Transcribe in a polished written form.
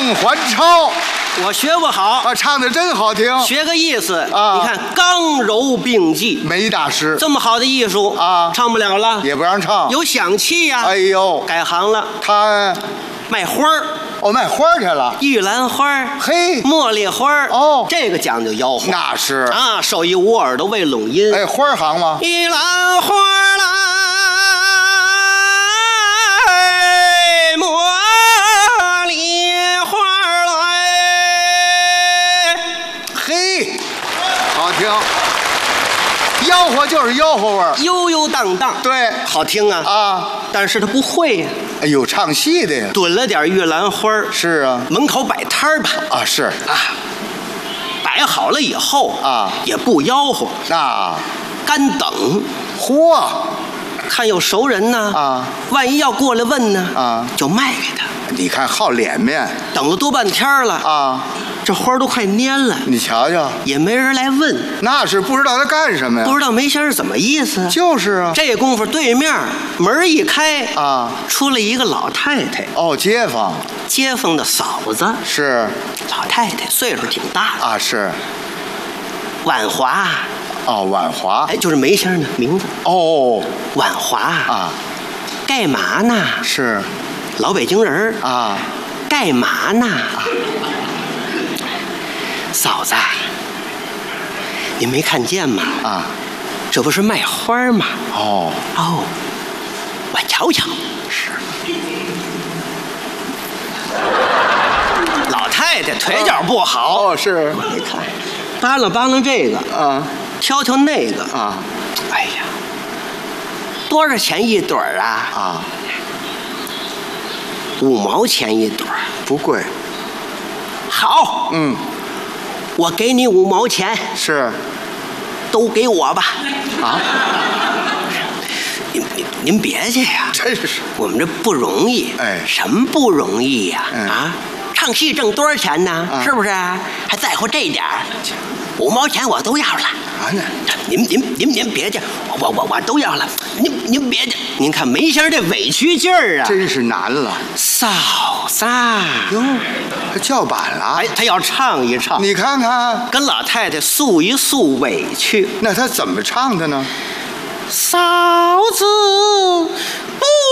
孟环超。 我学不好啊，唱的真好听。 学个意思啊你看刚柔并济， 梅大师这么好的艺术啊唱不了了， 也不让唱。 有响气呀。 哎呦， 改行了， 他卖花儿， 卖花去了。 玉兰花儿， 嘿， 茉莉花儿， 哦这个讲究吆喝那是啊，手一捂耳朵为拢音。 哎，花行吗？ 玉兰花来，茉莉花来， 嘿，好听。吆喝就是吆喝味儿。 悠悠荡荡， 对好听啊。 啊， 但是他不会呀， 哎呦，唱戏的呀。 炖了点玉兰花儿， 是啊， 门口摆摊儿吧， 啊是啊，摆好了以后啊也不吆喝， 那， 干等， 嚯看有熟人呢啊， 万一要过来问呢啊就卖给他。 你看好脸面等了多半天了， 啊， 这花都快蔫了， 你瞧瞧， 也没人来问， 那是不知道他干什么呀。 不知道梅先生怎么意思。 就是啊。 这功夫对面门一开啊， 出来一个老太太， 哦，街坊街坊的嫂子， 是老太太岁数挺大的， 啊，是婉华， 哦，婉华哎，就是梅先生的名字， 哦婉华啊， 干嘛呢？ 是老北京人儿啊， 干嘛呢？嫂子，你没看见吗？ 啊， 这不是卖花吗？ 哦， 哦，我瞧瞧。 是老太太腿脚不好， 哦，是你看，扒拉扒拉这个， 啊挑挑那个， 啊哎呀，多少钱一朵儿啊？ 啊， 5毛钱一朵儿。 不贵。 好， 嗯， 我给你5毛钱， 是都给我吧。 啊， 您别介呀， 真是我们这不容易。 哎什么不容易呀？ 嗯啊，唱戏挣多少钱呢？ 啊是不是？还在乎这点儿？5毛钱我都要了。 啊那您别介，我都要了。您别介，您看梅先生这委屈劲儿啊！ 真是难了。 嫂子， 哟，他叫板了。 哎，他要唱一唱， 你看看， 跟老太太诉一诉委屈。 那他怎么唱的呢？ 嫂子不